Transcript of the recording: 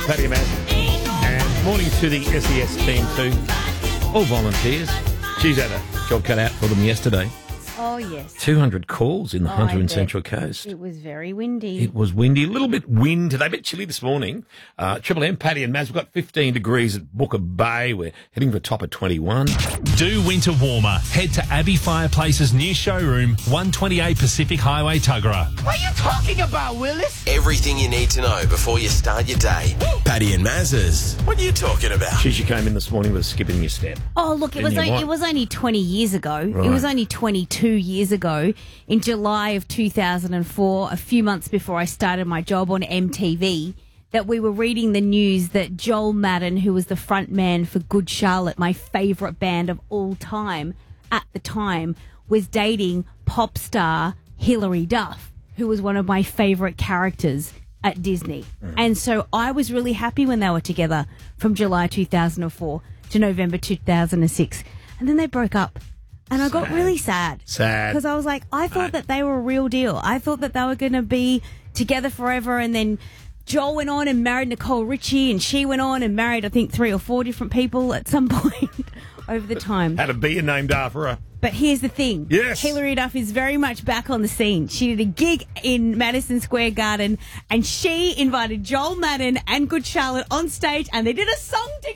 Paddy and Matt. And morning to the SES team too. All volunteers. She's had a job cut out for them yesterday. Oh, yes. 200 calls in the Hunter I and bet. Central Coast. It was very windy. It was windy, a little bit wind today, a bit chilly this morning. Triple M, Paddy and Maz, we've got 15 degrees at Booker Bay. We're heading for a top of 21. Do winter warmer. Head to Abbey Fireplace's new showroom, 128 Pacific Highway, Tuggerah. What are you talking about, Willis? Everything you need to know before you start your day. Paddy and Maz's. What are you talking about? She came in this morning with a skip in your step. Oh, look, it was only 20 years ago. Right. It was only 22 years ago in July of 2004, a few months before I started my job on MTV, that we were reading the news that Joel Madden, who was the front man for Good Charlotte, my favourite band of all time at the time, was dating pop star Hilary Duff, who was one of my favourite characters at Disney. And so I was really happy when they were together from July 2004 to November 2006. And then they broke up. And I got really sad. Sad. Because I was like, I thought that they were a real deal. I thought that they were going to be together forever. And then Joel went on and married Nicole Richie, and she went on and married, I think, 3 or 4 different people at some point over the time. Had a beer named after her. But here's the thing. Yes. Hilary Duff is very much back on the scene. She did a gig in Madison Square Garden, and she invited Joel Madden and Good Charlotte on stage, and they did a song together.